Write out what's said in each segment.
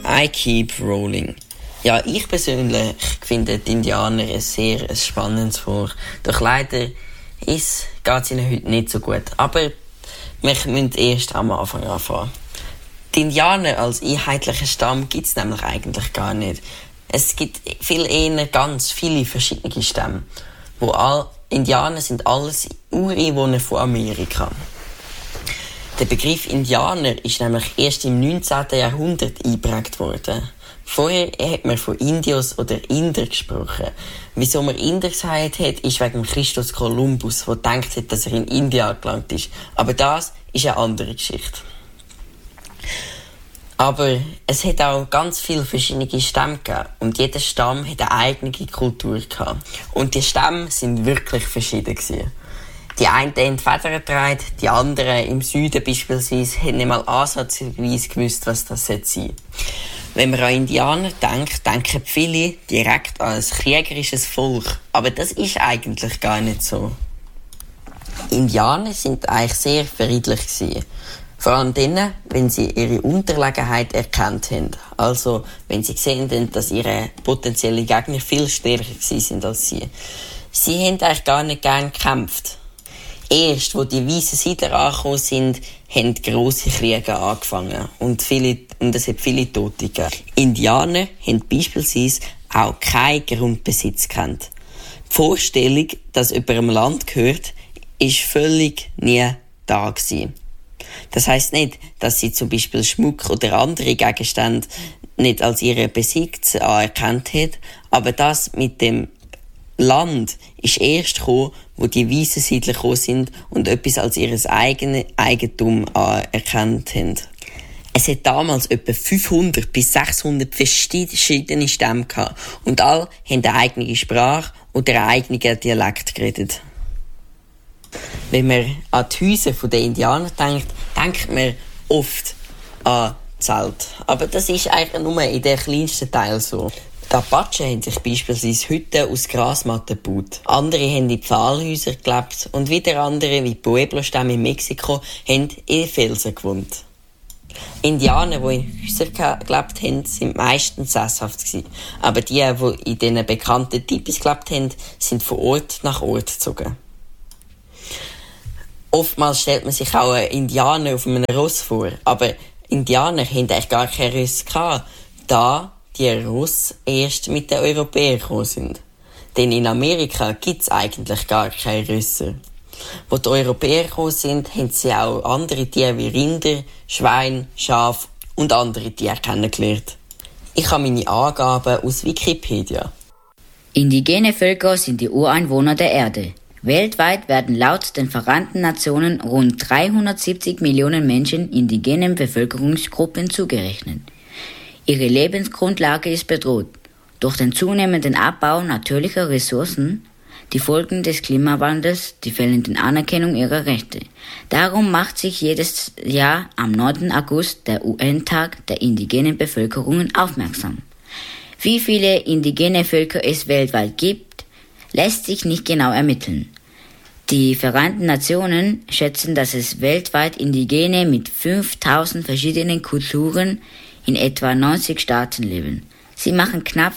I keep rolling. Ja, ich persönlich finde die Indianer ein sehr spannendes Volk. Doch leider geht es ihnen heute nicht so gut. Aber wir müssen erst am Anfang anfangen. Die Indianer als einheitlicher Stamm gibt es nämlich eigentlich gar nicht. Es gibt viel eher ganz viele verschiedene Stämme. Indianer sind alles Ureinwohner von Amerika. Der Begriff Indianer ist nämlich erst im 19. Jahrhundert eingeprägt worden. Vorher hat man von Indios oder Inder gesprochen. Wieso man Inder gesagt hat, ist wegen Christus Kolumbus, der gedacht hat, dass er in Indien angelangt ist. Aber das ist eine andere Geschichte. Aber es hat auch ganz viele verschiedene Stämme gegeben. Und jeder Stamm hat eine eigene Kultur gehabt. Und die Stämme sind wirklich verschieden gewesen. Die einen haben Federn getragen, die anderen im Süden beispielsweise haben nicht mal ansatzweise gewusst, was das sein soll. Wenn man an Indianer denkt, denken viele direkt an ein kriegerisches Volk. Aber das ist eigentlich gar nicht so. Indianer sind eigentlich sehr friedlich gewesen. Vor allem dann, wenn sie ihre Unterlegenheit erkannt haben. Also, wenn sie gesehen haben, dass ihre potenziellen Gegner viel stärker sind als sie. Sie haben eigentlich gar nicht gern gekämpft. Erst, wo die weißen Siedler angekommen sind, haben grosse Kriege angefangen. Und es hat viele Tote gegeben. Indianer haben beispielsweise auch keinen Grundbesitz gekannt. Die Vorstellung, dass jemandem Land gehört, ist völlig nie da gewesen. Das heisst nicht, dass sie zum Beispiel Schmuck oder andere Gegenstände nicht als ihren Besitz anerkannt hat, aber das mit dem Land ist erst gekommen, wo die weißen Siedler gekommen sind und etwas als ihr eigenes Eigentum anerkannt haben. Es hat damals etwa 500 bis 600 verschiedene Stämme gehabt und alle haben eine eigene Sprache oder einen eigenen Dialekt geredet. Wenn man an die Häuser der Indianer denkt man oft an Zelt. Aber das ist eigentlich nur in den kleinsten Teil so. Die Apachen haben sich beispielsweise Hütten aus Grasmatten gebaut. Andere haben in Pfahlhäusern gelebt und wieder andere, wie die Pueblo-Stämme in Mexiko, haben in Felsen gewohnt. Indianer, die in Häusern gelebt haben, sind meistens sesshaft gewesen. Aber die in diesen bekannten Typen gelebt haben, sind von Ort nach Ort gezogen. Oftmals stellt man sich auch einen Indianer auf einem Ross vor. Aber Indianer hatten eigentlich gar kein Ross gehabt, da die Russen erst mit den Europäern gekommen sind. Denn in Amerika gibt es eigentlich gar keine Rösser. Wo die Europäer gekommen sind, haben sie auch andere Tiere wie Rinder, Schwein, Schaf und andere Tiere kennengelernt. Ich habe meine Angaben aus Wikipedia. Indigene Völker sind die Ureinwohner der Erde. Weltweit werden laut den Vereinten Nationen rund 370 Millionen Menschen indigenen Bevölkerungsgruppen zugerechnet. Ihre Lebensgrundlage ist bedroht. Durch den zunehmenden Abbau natürlicher Ressourcen, die Folgen des Klimawandels, die fehlenden Anerkennung ihrer Rechte. Darum macht sich jedes Jahr am 9. August der UN-Tag der indigenen Bevölkerungen aufmerksam. Wie viele indigene Völker es weltweit gibt, lässt sich nicht genau ermitteln. Die Vereinten Nationen schätzen, dass es weltweit Indigene mit 5000 verschiedenen Kulturen in etwa 90 Staaten leben. Sie machen knapp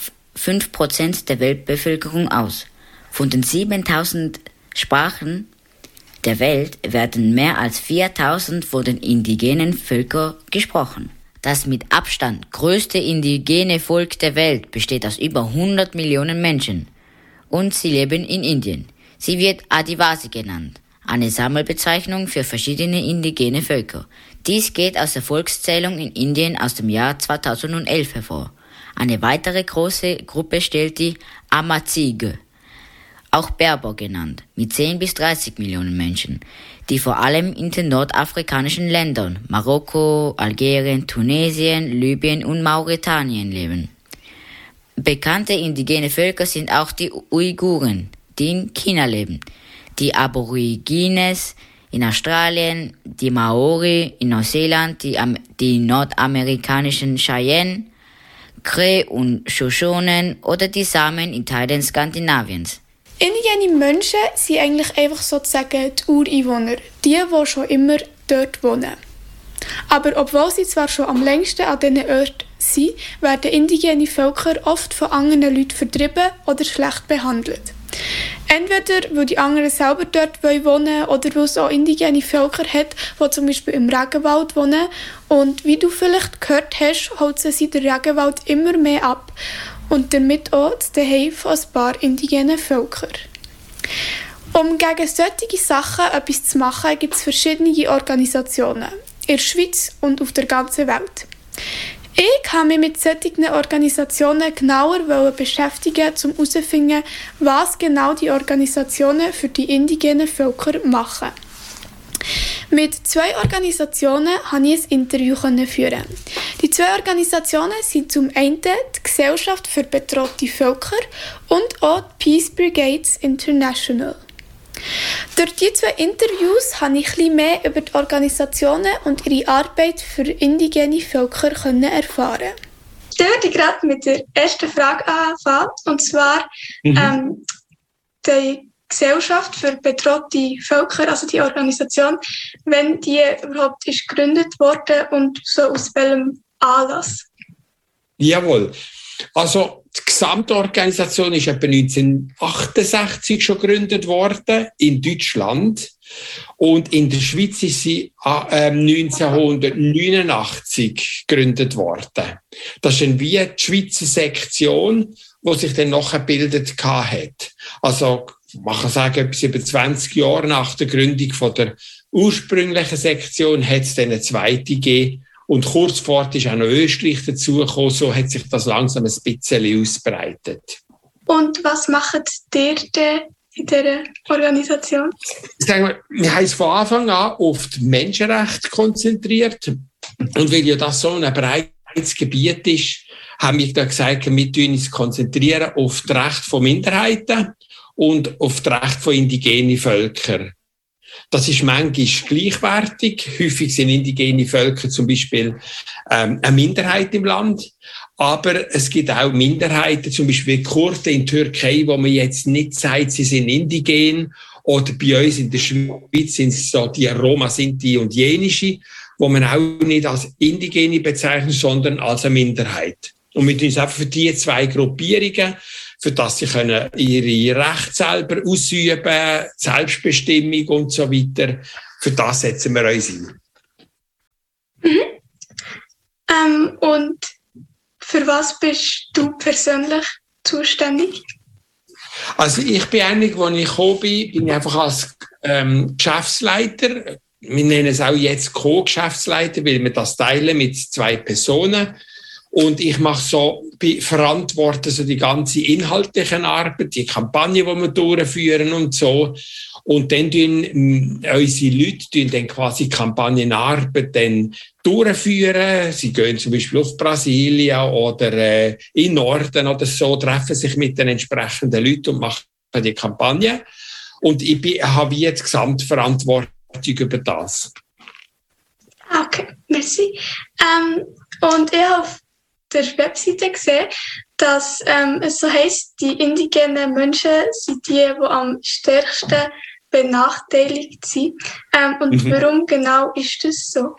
5% der Weltbevölkerung aus. Von den 7000 Sprachen der Welt werden mehr als 4000 von den indigenen Völkern gesprochen. Das mit Abstand größte indigene Volk der Welt besteht aus über 100 Millionen Menschen. Und sie leben in Indien. Sie wird Adivasi genannt, eine Sammelbezeichnung für verschiedene indigene Völker. Dies geht aus der Volkszählung in Indien aus dem Jahr 2011 hervor. Eine weitere große Gruppe stellt die Amazigh, auch Berber genannt, mit 10 bis 30 Millionen Menschen, die vor allem in den nordafrikanischen Ländern Marokko, Algerien, Tunesien, Libyen und Mauretanien leben. Bekannte indigene Völker sind auch die Uiguren, die in China leben, die Aborigines in Australien, die Maori in Neuseeland, die nordamerikanischen Cheyenne, Cree und Shoshonen oder die Samen in Teilen Skandinaviens. Indigene Menschen sind eigentlich einfach sozusagen die Ureinwohner, die schon immer dort wohnen. Aber obwohl sie zwar schon am längsten an diesen Orten sind, werden indigene Völker oft von anderen Leuten vertrieben oder schlecht behandelt. Entweder weil die anderen selber dort wohnen wollen oder weil es auch indigene Völker hat, die zum Beispiel im Regenwald wohnen. Und wie du vielleicht gehört hast, holzen sie den Regenwald immer mehr ab und damit auch das Zuhause von ein paar indigenen Völkern. Um gegen solche Sachen etwas zu machen, gibt es verschiedene Organisationen in der Schweiz und auf der ganzen Welt. Ich habe mich mit solchen Organisationen genauer beschäftigen, um herauszufinden, was genau die Organisationen für die indigenen Völker machen. Mit 2 Organisationen konnte ich ein Interview führen. Die 2 Organisationen sind zum einen die Gesellschaft für bedrohte Völker und auch die Peace Brigades International. Durch die 2 Interviews konnte ich etwas mehr über die Organisationen und ihre Arbeit für indigene Völker erfahren. Ich würde gerade mit der ersten Frage anfangen, und zwar die Gesellschaft für bedrohte Völker, also die Organisation, wenn die überhaupt ist gegründet wurde und so aus welchem Anlass? Jawohl. Also die Gesamtorganisation ist etwa 1968 schon gegründet worden in Deutschland und in der Schweiz ist sie 1989 gegründet worden. Das ist dann wie die Schweizer Sektion, die sich dann nachher gebildet hat. Also man kann sagen, etwas über 20 Jahre nach der Gründung von der ursprünglichen Sektion hat es dann eine zweite gegeben. Und kurz vorher ist auch noch Österreich dazugekommen, so hat sich das langsam ein bisschen ausbreitet. Und was macht ihr denn in dieser Organisation? Ich sage mal, wir haben uns von Anfang an auf die Menschenrechte konzentriert. Und weil ja das so ein breites Gebiet ist, haben wir da gesagt, wir uns konzentrieren auf die Rechte von Minderheiten und auf die Rechte von indigenen Völkern. Das ist manchmal gleichwertig. Häufig sind indigene Völker zum Beispiel eine Minderheit im Land. Aber es gibt auch Minderheiten, zum Beispiel die Kurden in der Türkei, wo man jetzt nicht sagt, sie sind indigen. Oder bei uns in der Schweiz sind es so die Roma, Sinti und Jenische, wo man auch nicht als indigene bezeichnet, sondern als eine Minderheit. Und wir tun uns einfach für diese 2 Gruppierungen, für das sie können ihre Rechte selber ausüben, Selbstbestimmung und so weiter. Für das setzen wir uns ein. Und für was bist du persönlich zuständig? Also ich bin eigentlich, als ich gekommen bin ich einfach als Geschäftsleiter. Wir nennen es auch jetzt Co-Geschäftsleiter, weil wir das teilen mit 2 Personen. Und ich verantworte so die ganze inhaltliche Arbeit, die Kampagne, die wir durchführen und so. Und dann tun unsere Leute dann quasi Kampagnenarbeit dann durchführen. Sie gehen zum Beispiel auf Brasilien oder in Norden oder so, treffen sich mit den entsprechenden Leuten und machen die Kampagne. Und ich habe jetzt Gesamtverantwortung über das. Okay, merci. Und ich habe auf der Webseite gesehen, dass es so heisst, die indigenen Menschen sind die am stärksten benachteiligt sind. Warum genau ist das so?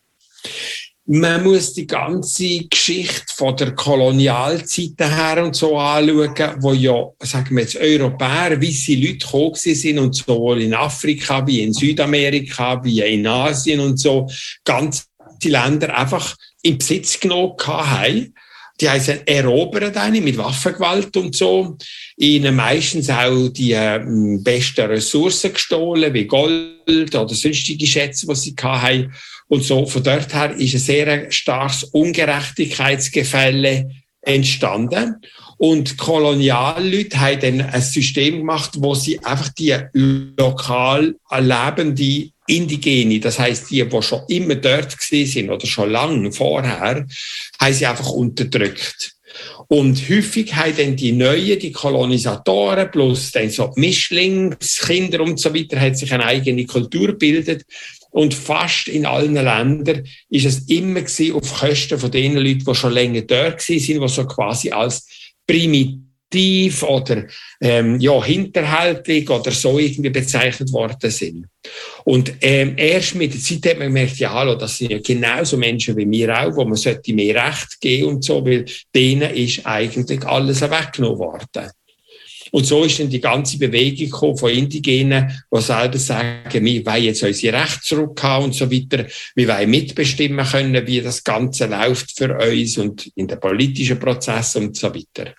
Man muss die ganze Geschichte von der Kolonialzeit her und so anschauen, wo ja, sagen wir jetzt, Europäer, weisse Leute gekommen sind und sowohl in Afrika wie in Südamerika wie in Asien und so, ganze Länder einfach in Besitz genommen haben. Die haben sie erobert mit Waffengewalt und so. Ihnen meistens auch die besten Ressourcen gestohlen, wie Gold oder sonstige Schätze, die sie hatten. Und so, von dort her ist ein sehr starkes Ungerechtigkeitsgefälle entstanden. Und Kolonialleute haben dann ein System gemacht, wo sie einfach die lokal lebende Indigene, das heisst die schon immer dort sind oder schon lange vorher, haben sie einfach unterdrückt. Und häufig haben dann die Neuen, die Kolonisatoren, plus dann so die Mischlingskinder und so weiter, hat sich eine eigene Kultur gebildet. Und fast in allen Ländern ist es immer auf Kosten von den Leuten, die schon länger dort sind, die so quasi als primitiv primitiv oder hinterhältig oder so irgendwie bezeichnet worden sind. Und erst mit der Zeit hat man gemerkt, ja, hallo, das sind ja genauso Menschen wie wir auch, wo man sollte mehr Recht geben und so, weil denen ist eigentlich alles weggenommen worden. Und so ist dann die ganze Bewegung gekommen von Indigenen, die selber sagen, wir wollen jetzt unsere Rechte zurückhaben und so weiter. Wir wollen mitbestimmen können, wie das Ganze läuft für uns und in den politischen Prozessen und so weiter.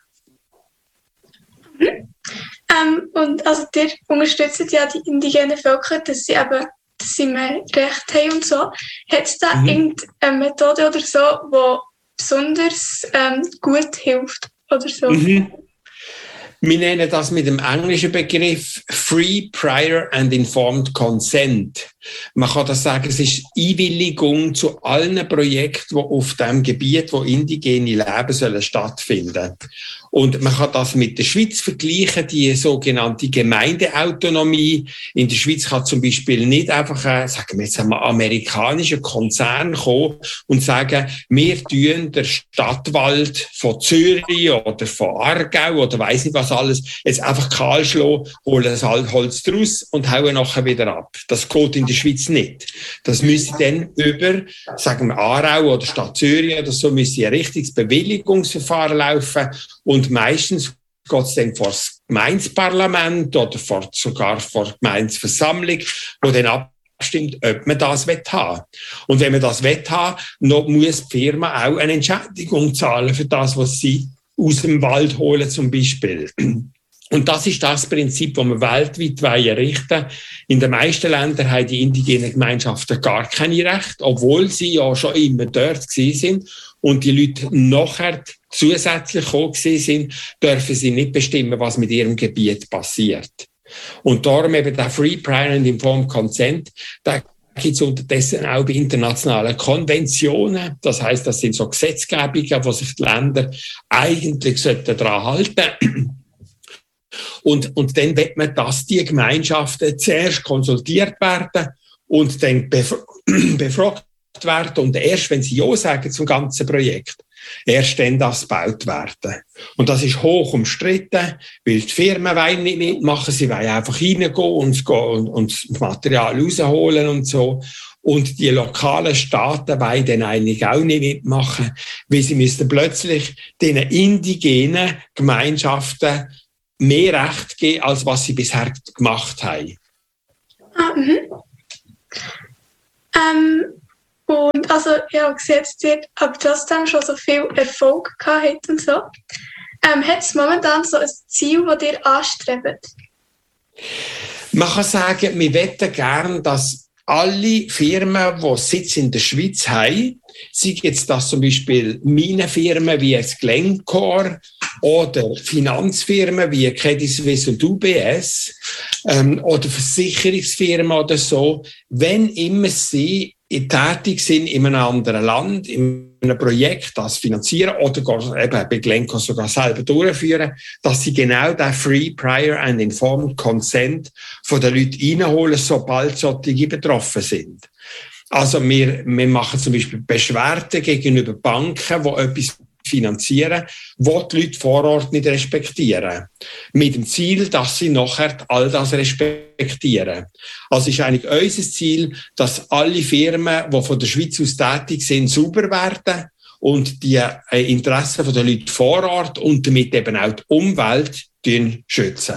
Und also ihr unterstützt ja die indigenen Völker, dass sie mehr Recht haben und so. Hat es da irgendeine Methode oder so, die besonders gut hilft oder so? Wir nennen das mit dem englischen Begriff Free, Prior and Informed Consent. Man kann das sagen, es ist Einwilligung zu allen Projekten, die auf dem Gebiet, wo indigene Leben sollen stattfinden. Und man kann das mit der Schweiz vergleichen, die sogenannte Gemeindeautonomie. In der Schweiz kann zum Beispiel nicht einfach sagen wir jetzt einmal, amerikanischer Konzern kommen und sagen, wir tun der Stadtwald von Zürich oder von Aargau oder weiss nicht was alles, jetzt einfach kahl schlagen, holen das Holz draus und hauen nachher wieder ab. Das geht in der Schweiz nicht. Das müsste dann über, sagen wir Aarau oder Stadt Zürich oder so, müsste ein richtiges Bewilligungsverfahren laufen. Und meistens geht es dann vor das Gemeindeparlament oder sogar vor die Gemeindeversammlung, wo dann abstimmt, ob man das haben will. Und wenn man das haben will, muss die Firma auch eine Entschädigung zahlen für das, was sie aus dem Wald holen zum Beispiel. Und das ist das Prinzip, das wir weltweit errichten wollen. In den meisten Ländern haben die indigenen Gemeinschaften gar keine Rechte, obwohl sie ja schon immer dort gewesen sind. Und die Leute nachher zusätzlich gekommen sind, dürfen sie nicht bestimmen, was mit ihrem Gebiet passiert. Und darum eben der Free, Prior and Informed Consent, da gibt es unterdessen auch bei internationalen Konventionen. Das heisst, das sind so Gesetzgebungen, wo sich die Länder eigentlich daran halten sollten. Und dann will man, dass die Gemeinschaften zuerst konsultiert werden und dann befragt werden. Und erst, wenn sie Ja sagen zum ganzen Projekt, erst dann das gebaut werden. Und das ist hoch umstritten, weil die Firmen wollen nicht mitmachen, sie wollen einfach reingehen und das Material rausholen und so. Und die lokalen Staaten wollen dann eigentlich auch nicht mitmachen, weil sie müssten plötzlich den indigenen Gemeinschaften mehr Recht geben, als was sie bisher gemacht haben. Und also, ja, gesetzt wird, aber trotzdem schon so viel Erfolg gehabt und so. Hat es momentan so ein Ziel, das ihr anstrebt? Man kann sagen, wir möchten gerne, dass alle Firmen, die Sitz in der Schweiz haben, sei jetzt das zum Beispiel Minenfirmen wie jetzt Glencore oder Finanzfirmen wie Credit Suisse und UBS oder Versicherungsfirmen oder so, wenn immer sie tätig sind in einem anderen Land, in einem Projekt, das finanzieren oder eben bei Glencore sogar selber durchführen, dass sie genau den Free, Prior and Informed Consent von den Leuten reinholen, sobald solche betroffen sind. Also wir machen zum Beispiel Beschwerden gegenüber Banken, die etwas finanzieren, wo die Leute vor Ort nicht respektieren. Mit dem Ziel, dass sie nachher all das respektieren. Also ist eigentlich unser Ziel, dass alle Firmen, die von der Schweiz aus tätig sind, sauber werden und die Interessen der Leute vor Ort und damit eben auch die Umwelt schützen.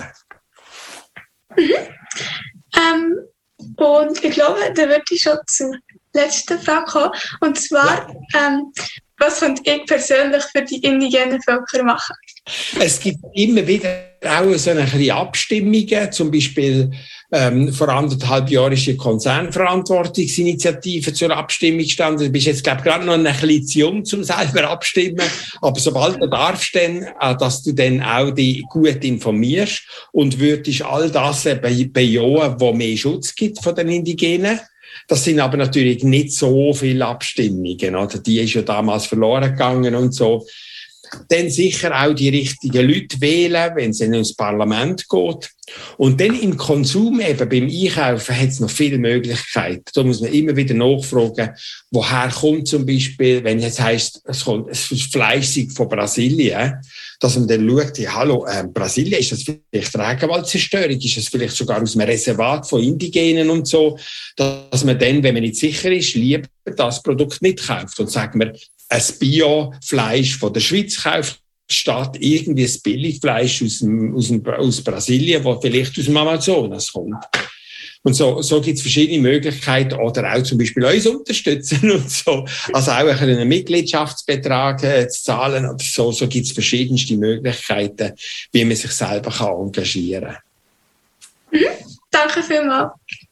Und ich glaube, da würde ich schon zur letzten Frage kommen. Und zwar, was könnte ich persönlich für die indigenen Völker machen? Es gibt immer wieder auch so eine Abstimmungen, zum Beispiel vor 1,5 Jahren ist die Konzernverantwortungsinitiative zur Abstimmung gestanden. Du bist jetzt, glaube ich, gerade noch ein bisschen zu jung, um selber abstimmen. Aber sobald du darfst, dann, dass du dann auch dich gut informierst und würdest all das bejahen, wo mehr Schutz gibt von den Indigenen. Das sind aber natürlich nicht so viele Abstimmungen, oder? Die ist ja damals verloren gegangen und so. dann sicher auch die richtigen Leute wählen, wenn es ins Parlament geht. Und dann im Konsum, eben beim Einkaufen, hat es noch viele Möglichkeiten. Da muss man immer wieder nachfragen, woher kommt zum Beispiel, wenn jetzt heisst, es kommt Fleisch von Brasilien, dass man dann schaut, ja, hallo, Brasilien, ist das vielleicht Regenwaldzerstörung? Ist das vielleicht sogar aus einem Reservat von Indigenen und so? Dass man dann, wenn man nicht sicher ist, lieber das Produkt nicht kauft und sagt man, ein Bio-Fleisch von der Schweiz kauft, statt irgendwie ein Billigfleisch aus Brasilien, das vielleicht aus dem Amazonas kommt. Und so gibt es verschiedene Möglichkeiten, oder auch zum Beispiel uns unterstützen und so. Also auch einen Mitgliedschaftsbetrag zu zahlen oder so. So gibt es verschiedenste Möglichkeiten, wie man sich selber engagieren kann. Danke vielmals.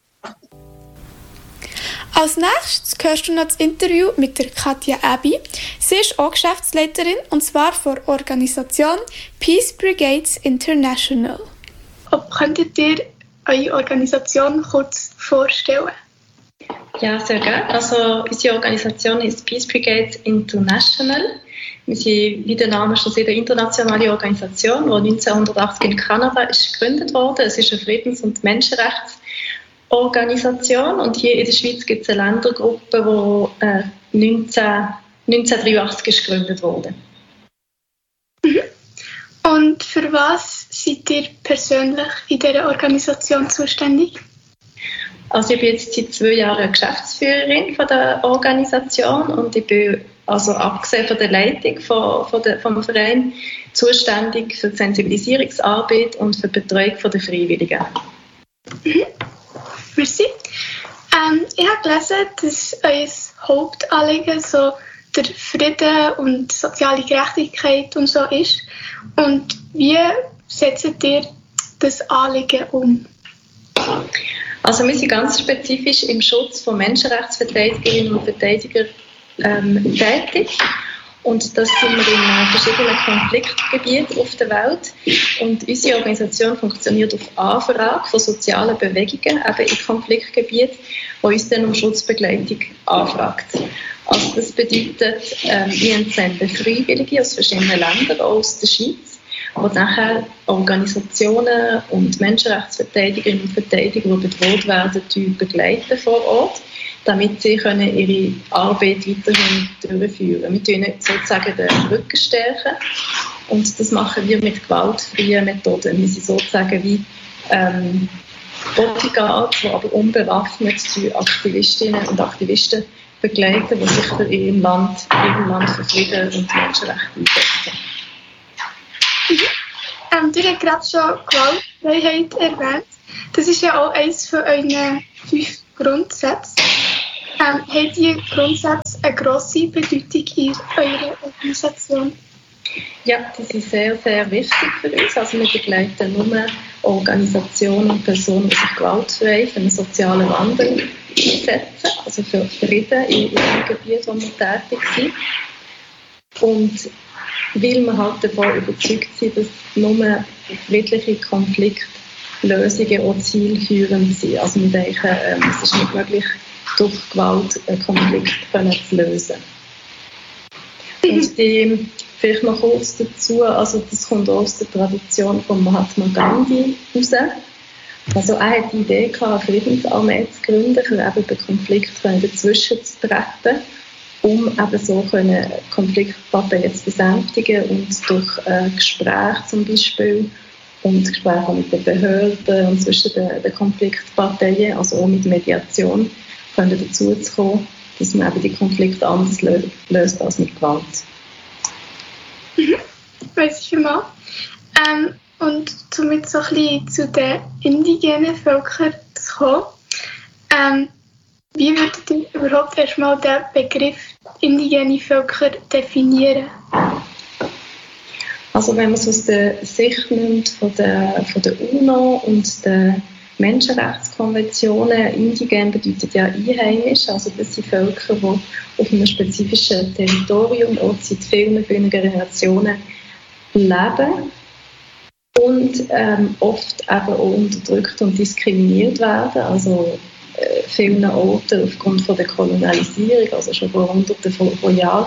Als nächstes hörst du noch das Interview mit der Katja Abbey. Sie ist auch Geschäftsleiterin, und zwar von der Organisation Peace Brigades International. Könntet ihr eure Organisation kurz vorstellen? Ja, sehr gerne. Also unsere Organisation ist Peace Brigades International. Wir sind, wie der Name schon sagt, eine internationale Organisation, die 1980 in Kanada ist gegründet wurde. Es ist eine Friedens- und Menschenrechtsorganisation, und hier in der Schweiz gibt es eine Ländergruppe, die 1983 ist gegründet wurde. Und für was seid ihr persönlich in dieser Organisation zuständig? Also ich bin jetzt seit 2 Jahren Geschäftsführerin von der Organisation, und ich bin, also abgesehen von der Leitung vom Verein, zuständig für die Sensibilisierungsarbeit und für die Betreuung der Freiwilligen. Merci. Ich habe gelesen, dass euer Hauptanliegen so der Frieden und soziale Gerechtigkeit und so ist. Und wie setzt ihr das Anliegen um? Also wir sind ganz spezifisch im Schutz von Menschenrechtsverteidigerinnen und Verteidigern tätig. Und das sind wir in verschiedenen Konfliktgebieten auf der Welt. Und unsere Organisation funktioniert auf Anfrage von sozialen Bewegungen, eben in Konfliktgebieten, die uns dann um Schutzbegleitung anfragt. Also das bedeutet, wir entsenden Freiwillige aus verschiedenen Ländern, auch aus der Schweiz, die nachher Organisationen und Menschenrechtsverteidigerinnen und Verteidiger, die bedroht werden, begleiten vor Ort, damit sie ihre Arbeit weiterhin durchführen können. Wir stärken sozusagen den Rücken stärken, und das machen wir mit gewaltfreien Methoden. Wir sind sozusagen wie Bodyguards, die aber unbewaffnet die Aktivistinnen und Aktivisten begleiten, die sich für ihrem Land für Frieden und Menschenrechte einsetzen. Du hast gerade schon Gewaltfreiheit erwähnt. Das ist ja auch eines von euren 5 Grundsätzen. Haben diese Grundsätze eine grosse Bedeutung in eurer Organisation? Ja, die sind sehr, sehr wichtig für uns. Also wir begleiten nur Organisationen und Personen, die sich gewaltfrei für einen sozialen Wandel einsetzen, also für Frieden in dem Gebiet, wo wir tätig sind. Und weil wir halt davon überzeugt sind, dass nur friedliche Konfliktlösungen auch zielführend sind. Also wir denken, es ist nicht möglich, durch Gewalt einen Konflikt zu lösen. Und vielleicht noch kurz dazu, also das kommt auch aus der Tradition von Mahatma Gandhi raus. Also er hat die Idee gehabt, eine Friedensarmee zu gründen, um eben den Konflikt dazwischen zu treten, um eben so Konfliktparteien zu besänftigen und durch Gespräche zum Beispiel und Gespräche mit den Behörden und zwischen den Konfliktparteien, also auch mit Mediation, können dazu zu kommen, dass man eben die Konflikte anders löst als mit Gewalt. Weiss ich schon mal. Und somit so ein bisschen zu den indigenen Völkern zu kommen. Wie würdet ihr überhaupt erstmal den Begriff indigene Völker definieren? Also wenn man es aus der Sicht nimmt von der UNO und der Menschenrechtskonventionen, indigen bedeutet ja einheimisch, also das sind Völker, die auf einem spezifischen Territorium auch seit vielen Generationen leben und oft eben auch unterdrückt und diskriminiert werden, also vielen Orten aufgrund von der Kolonialisierung, also schon vor Hunderten von Jahren,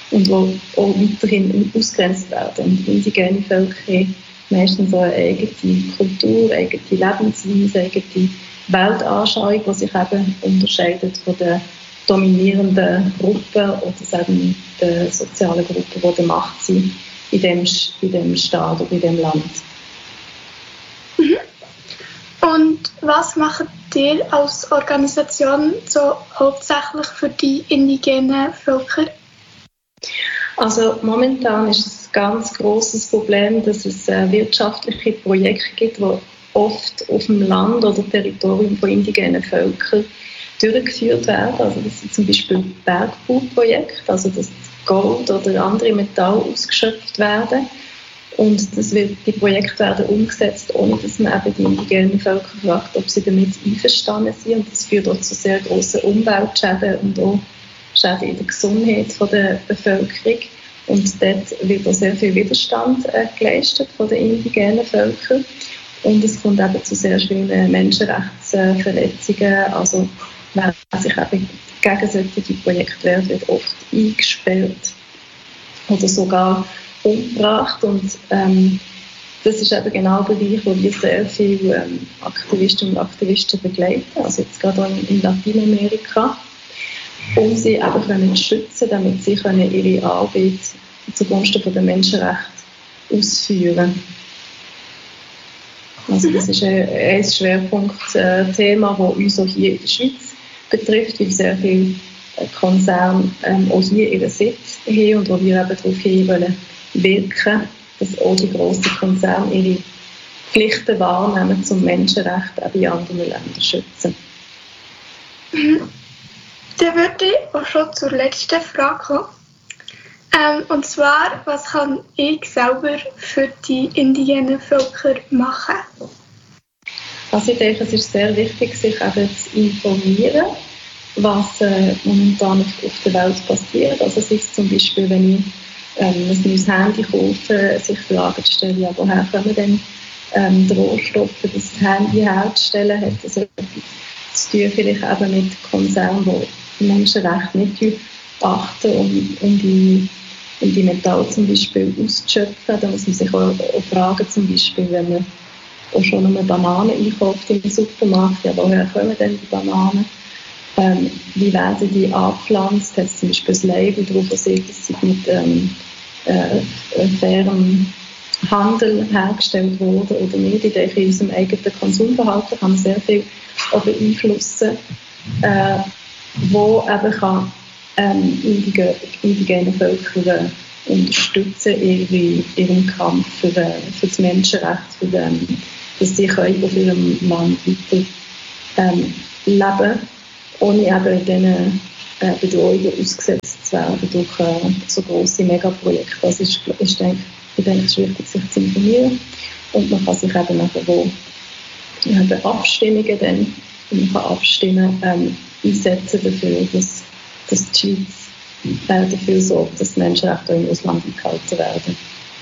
und die auch weiterhin ausgegrenzt werden. Und indigene Völker haben meistens auch eine eigene Kultur, eigene Lebensweise, eigene Weltanschauung, die sich eben unterscheidet von den dominierenden Gruppen oder eben den sozialen Gruppen, die der Macht sind in dem Staat oder in dem Land. Mhm. Und was macht ihr als Organisation so hauptsächlich für die indigenen Völker? Also momentan ist es ein ganz grosses Problem, dass es wirtschaftliche Projekte gibt, die oft auf dem Land oder Territorium von indigenen Völkern durchgeführt werden. Also das sind zum Beispiel Bergbauprojekte, also dass Gold oder andere Metalle ausgeschöpft werden. Und die Projekte werden umgesetzt, ohne dass man eben die indigenen Völker fragt, ob sie damit einverstanden sind. Und das führt auch zu sehr grossen Umweltschäden und auch Schäden in der Gesundheit der Bevölkerung. Und dort wird auch sehr viel Widerstand geleistet von den indigenen Völkern. Und es kommt eben zu sehr schlimmen Menschenrechtsverletzungen. Also wer sich eben gegen solche Projekte wehrt, wird oft eingesperrt oder sogar umgebracht. Und das ist eben genau der Bereich, wo wir sehr viele Aktivistinnen und Aktivisten begleiten, also jetzt gerade auch in Lateinamerika, um sie eben zu schützen, damit sie ihre Arbeit zugunsten der Menschenrechte ausführen können. Also das ist ein Schwerpunktthema, das uns auch hier in der Schweiz betrifft, weil sehr viele Konzerne auch hier ihren Sitz haben und wo wir eben darauf hin wirken, dass auch die grossen Konzerne ihre Pflichten wahrnehmen, zum Menschenrecht in anderen Ländern zu schützen. Dann würde ich auch schon zur letzten Frage kommen. Und zwar, was kann ich selber für die indigenen Völker machen? Also ich denke, es ist sehr wichtig, sich eben zu informieren, was momentan auf der Welt passiert. Also es ist zum Beispiel, wenn ich ein neues Handy kaufe, sich Fragen zu stellen, ja, woher kommen denn die Rohstoffe, das Handy herzustellen, hat das etwas zu tun, vielleicht eben mit Konzernen, die Menschenrechte nicht achten, um die Metalle zum Beispiel auszuschöpfen. Da muss man sich auch fragen, zum Beispiel, wenn man auch schon eine Banane einkauft im Supermarkt, ja, woher kommen denn die Bananen? Wie werden die angepflanzt? Hat zum Beispiel das Label drauf, das sieht, dass sie mit fairem Handel hergestellt wurde oder nicht. Ich denke, in unserem eigenen Konsumverhalten kann man sehr viel beeinflussen, wo eben kann indigene Völker unterstützen ihren Kampf für das Menschenrecht, dass sie auf ihrem Land weiter leben, ohne eben diesen Bedrohungen ausgesetzt zu werden durch so grosse Megaprojekte. Das ist, ich denke, es ist wichtig, sich zu informieren. Und man kann sich eben nachher bei Abstimmungen dann, man kann abstimmen, einsetzen dafür, dass die Schweiz dafür sorgt, dass die Menschenrechte im Ausland eingehalten werden.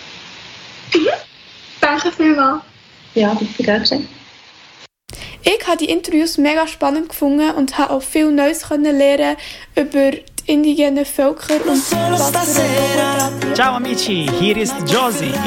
Danke vielmals. Ja, bitte, gerne geschehen. Ich habe die Interviews mega spannend gefunden und habe auch viel Neues lernen über die indigenen Völker und was für Ciao amici, hier ist Josie.